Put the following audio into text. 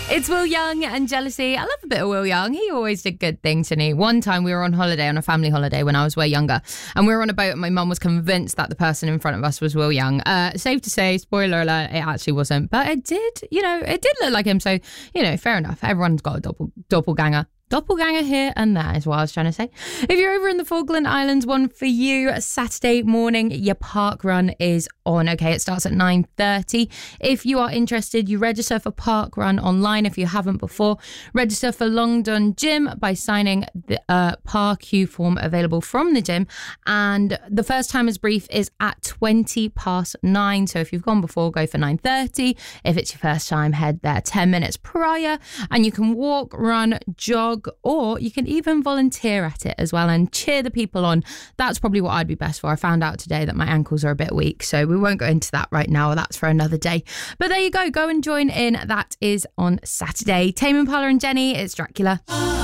It's Will Young and Jealousy. I love a bit of Will Young. He always did good things, didn't he? One time we were on holiday, on a family holiday when I was way younger, and we were on a boat and my mum was convinced that the person in front of us was Will Young. Safe to say, spoiler alert, it actually wasn't. But it did look like him. So, fair enough. Everyone's got a doppelganger. Doppelganger here and there is what I was trying to say. If you're over in the Falkland Islands, one for you, Saturday morning, your park run is on. Okay, it starts at 9:30. If you are interested, you register for park run online if you haven't before. Register for Long Dun Gym by signing the park queue form available from the gym. And the first timers brief is at 9:20. So if you've gone before, go for 9:30. If it's your first time, head there 10 minutes prior. And you can walk, run, jog, or you can even volunteer at it as well and cheer the people on. That's probably what I'd be best for. I found out today that my ankles are a bit weak, so we won't go into that right now. That's for another day. But there you go. Go and join in. That is on Saturday. Tame Impala and Jenny, it's Dracula.